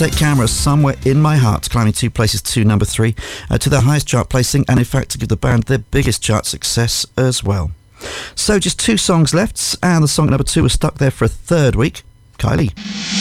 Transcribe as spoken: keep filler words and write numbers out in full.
take Camera Somewhere in My Heart, climbing two places to number three, uh, to their highest chart placing, and in fact to give the band their biggest chart success as well. So just two songs left, and the song number two was stuck there for a third week. Kylie.